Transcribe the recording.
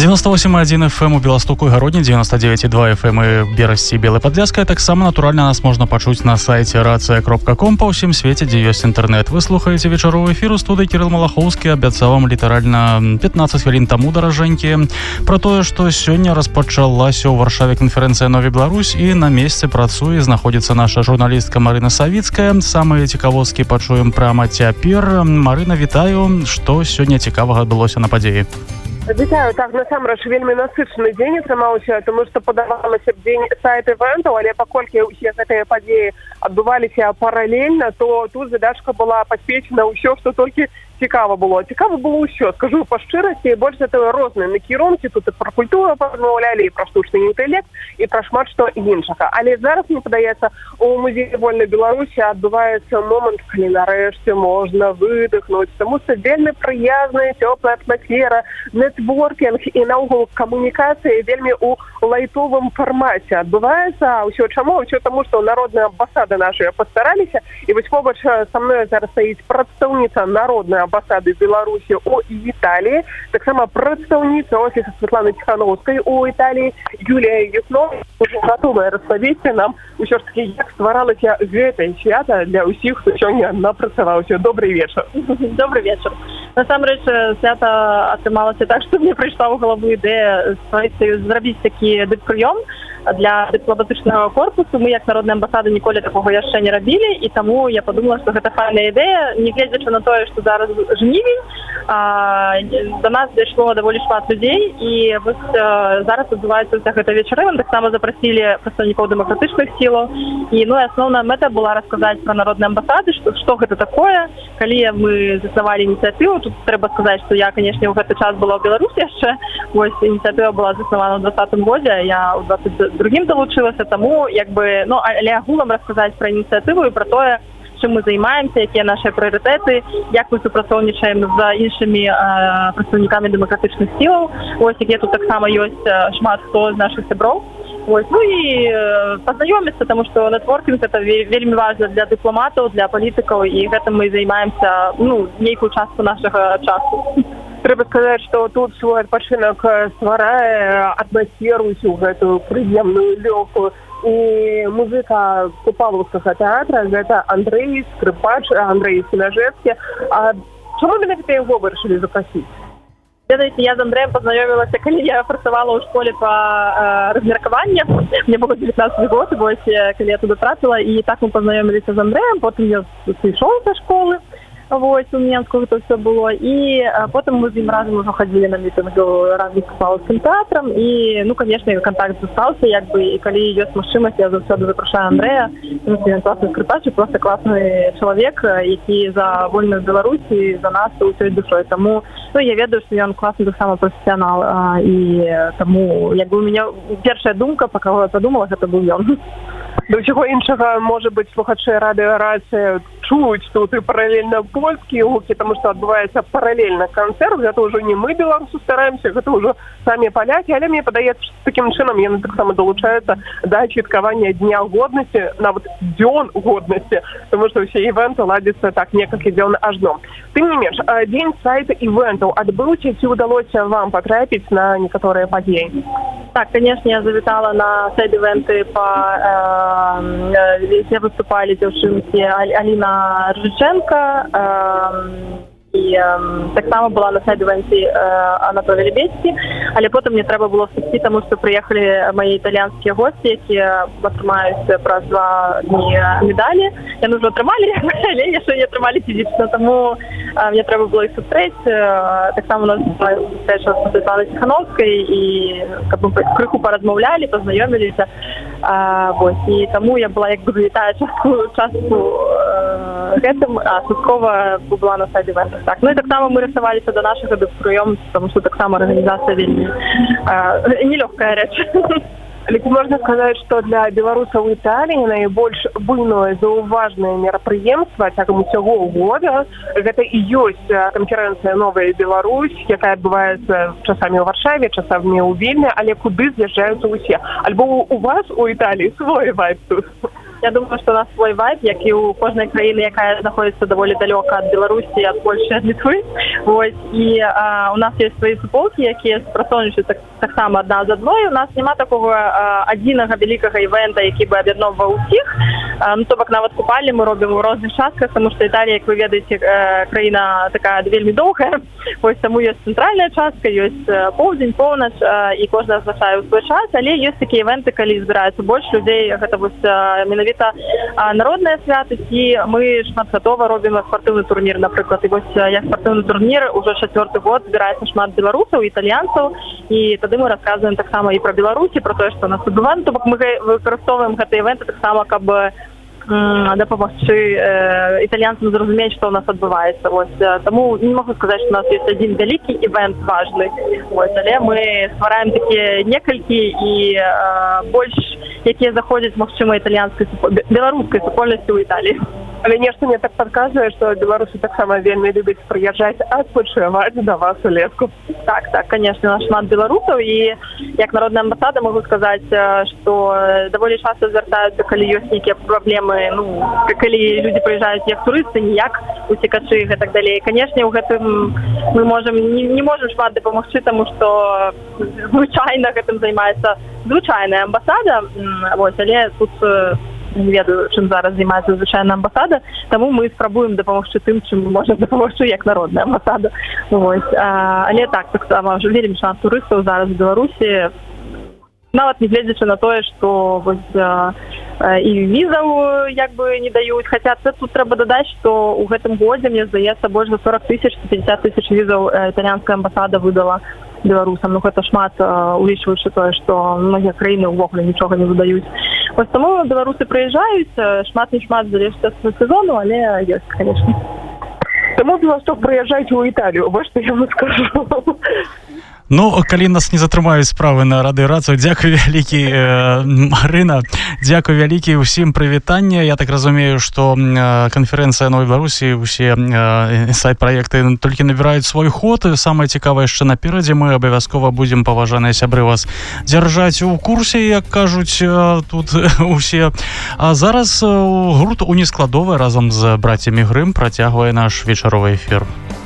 98,1 FM у Беластоку і Гародні, 99,2 FM і Берасці, Белай Падляскай. Таксама, натуральна, нас можна пачуць на сайце racja.com па ўсім свеце, дзе ёсць інтэрнэт. Вы слухаеце вечаровы эфір у студыі Кірыл Малахоўскі. Абяцаў вам літаральна 15 хвілін таму, даражэнькі, пра тое, што сёння распачалася ў Варшаве канферэнцыя «Нові Беларусь» і на месцы працуе, знаходзіцца наша журналістка Марына Савіцкая. Самыя цікавосткі пачуем прямо цяпер. Марына, вітаю. Што сёння цікавага адбылося на падзеі? Вітаю, так, насамрэч, вельмі насычаны дзень атрымаўся, тому што падавалася б дзень сайт-івентаў, але паколькі ўсе гэтыя падзеі адбываліся паралельна, то тут задачка была паспець на ўсё, што толькі цікава было. Цікава было ўсё, скажу па шчырасці, і больш за тое розныя накірункі, тут і пра культуру паразмаўлялі, і пра штучны інтэлект, і пра шмат што іншага. Але зараз, мне падаецца, у музеі вольнай Беларусі адбываецца момант, калі нарэшце можна выдыхнуць, таму што вельмі прыязная, цёплая атмасфера, нетворкінг і наогул камунікацыя вельмі ў лайтовым фармаце адбываецца. А ўсё чаму? Ўсё таму, што народныя амбасады нашыя пастараліся, і вось побач са мной зараз стаіць прадстаўніца народнай амбасады Беларусі у Італіі, таксама прадстаўніца офіса Святланы Ціхановскай у Італіі Юлія Юснова, уже гатовая распавесці нам ўсё ж такі, як стваралася гэтае свята для ўсіх, хто сёння напрацаваўся. Добрый вечар. Добрый вечар. Насамрэч, свята атрымалася так, што мне прыйшла ў галаву ідэя зрабіць такі дыппрыём для дыпламатычнага корпусу. Мы, як народная амбасада, ніколі такога яшчэ не рабілі, і таму я подумала, што гэта файная ідэя, не гледзячы на тое, што зараз жнівень, до нас дайшло даволі шмат людзей, і вось зараз адбываецца ўся гэта вечарына. Таксама запрасілі прадстаўнікоў дэмакратычных сілаў, і асноўная мэта была расказаць пра народныя амбасады, што гэта такое. Калі мы заснавалі ініцыятыву, тут трэба сказаць, што я, канешне, ў гэты час была ў Беларусі яшчэ. Вось ініцыятыва была заснавана ў 2020 годзе, я ў 22-м далучылася, таму але агулам расказаць пра ініцыятыву і пра тое, чым мы займаемся, якія нашыя прыярытэты, як мы супрацоўнічаем з іншымі прадстаўнікамі дэмакратычных сілаў. Вось, якія тут таксама ёсць шмат хто з нашых сяброў. Вось, і пазнаёміцца, таму што нетворкінг гэта вельмі важна для дыпламатаў, для палітыкаў, і гэтым мы займаемся нейкую частку нашага часу. Трэба сказаць, што тут свой адпачынак стварае атмасферу усю гэтую прыемную, лёгкую. І музыка Купалаўскага тэатра гэта Андрэй Скрыпач, Андрэй Сінажэцкі. А чаму менавіта яго вырашылі запрасіць? Ведаеце, я з Андрэем пазнаёмілася, калі я працавала ў школе па размеркаванні. Мне было 19 год, вось, калі я туды трапіла, і так мы пазнаёміліся з Андрэем, потым я сышоў са школы. Вось, у Менску гэта ўсё было, і потым мы з ім разам ужо хадзілі на мітынгу разам з Купалаўскім тэатрам, і, канешне, кантакт застаўся, і калі ёсць магчымасць, я заўсёды запрашаю Андрэя, ён класны скрыпач, проста класны чалавек, які за вольную Беларусь і за нас усёй душой. Таму, я ведаю, што ён класны таксама прафесіянал, і таму, у мяне першая думка, па каго я падумала, гэта быў ён. Да ўсяго іншага, можа быць, слухачы радыё «Рацыя» чуюць тут і паралельна польскія гукі, таму што адбываецца паралельна канцэрт. Гэта ўжо не мы, беларусы, стараемся, гэта ўжо самі палякі, але мне падаецца, што такім чынам яны таксама далучаюцца да святкавання Дня годнасці, нават дзён годнасці, таму што ўсе івенты ладзяцца так некалькі дзён ажно. Тым не менш, дзень сайт-івентаў адбыўся, ці ўдалося вам патрапіць на некаторыя падзеі? Так, конечно, я завітала на сайт-івенты дзе выступалі дзяўчынкі Аліна Ржыченка, і таксама была на сайт-івенце Анатолій Лебедський, але потым мне трэба было сысці, таму што прыехалі мае італьянскія госці, якія атрымаюць праз 2 дні медалі. Яны ўжо атрымалі, але яшчэ не атрымалі фізічна, таму мне трэба было іх сустрэць. Таксама у нас была сустрэча з Святланай Ціхановскай, і каб мы крыху паразмаўлялі, пазнаёміліся. Вось, і таму я была вітаю частку гэтым, а часткова была на сайт-івентах. Так, і таксама мы рыхтаваліся да нашага дыппрыёму, таму што таксама арганізацыя вельмі нелёгкая рэч. Але можна сказаць, што для беларусаў Італіі найбольш буйное заўважнае мерапрыемства цягам усяго года гэта і ёсць канферэнцыя «Новая Беларусь», якая адбываецца часамі ў Варшаве, часамі ў Вільні, але куды з'язджаюцца ўсе. Альбо у вас у Італіі свой вайб тут? Я думаю, что у нас свой вайб, як і у кожнай краіны, якая знаходится даволі далёка ад Беларусі, ад Польши, ад Літвы. Вось, і у нас есть свои суполки, якія супрацоўнічаюць так само одна з адной. У нас нема такого адзінага вялікага івента, які бы аб'ядноўваў усіх. То бок нават купалі мы робім у розных частках, тому што Італія, як вы ведаеце, краіна такая вельмі доўгая. Вось таму ёсць цэнтральная частка, ёсць поўдзень, поўнач, і кожны азначае ў свой час, але ёсць такія івенты, калі збіраюцца больш людзей, гэта вось менавіта народныя святы, і мы шматгадова робім спартыўны турнір, напрыклад. І вось як спартыўны турнір ужо 4-й год збіраецца шмат беларусаў, італьянцаў, і тады мы расказваем таксама і пра Беларусь, і пра тое, што у нас адбываецца. То бок мы выкарыстоўваем гэтыя івенты таксама, каб дапамагчы італьянцам зразумець, што ў нас адбываецца. Вось, таму не могу сказаць, што у нас ёсць адзін вялікі івент важны. Вось, але мы ствараем такія некалькі і больш, якія заходзяць, магчыма, беларускай супольнасці ў Італіі. Але нешта мне так падказвае, што беларусы таксама вельмі любяць прыязджаць адпачываць да вас у леску. Так, конечно, шмат беларусаў, і як народная амбасада могу сказаць, што даволі часта звяртаюцца, калі ёсць нейкія праблемы, калі людзі прыязджаюць як турысты, не як уцекачы і гэтак далей. Канешне, у гэтым мы не можам шмат дапамагчы, таму што звычайна гэтым займаецца звычайная амбасада, вось, але тут не ведаю, чым зараз займаецца звычайная амбасада, таму мы спрабуем дапамагчы тым, чым мы можам дапамагчы як народная амбасада. Вось. Але таксама вельмі шмат турыстаў зараз у Беларусі, нават не гледзячы на тое, што і візаў як бы не даюць. Хаця тут трэба дадаць, што ў гэтым годзе, мне здаецца, больш за 40 тысяч, 50 тысяч візаў італьянская амбасада выдала беларусам. Гэта шмат, улічваючы тое, што многія краіны ўвогуле нічога не выдаюць. Вось таму беларусы прыязджаюць, шмат не шмат залежыць ад сезону, але ёсць, конечно. Таму Беласток прыязджайце ў Італію, вось што я вам скажу. Ну, калі нас не затрымаюць справы на радыёрацыю, дзякуй вялікі, Марына, дзякуй вялікі, усім прывітання. Я так разумею, што канферэнцыя Новай Беларусі, усе сайт-праекты толькі набіраюць свой ход. Самае цікавае яшчэ наперадзе. Мы абавязкова будзем, паважаныя сябры, вас дзяржаць у курсе, як кажуць тут усе. А зараз гурт «Унескладовая» разам з брацямі Грым працягвае наш вечаровы эфір.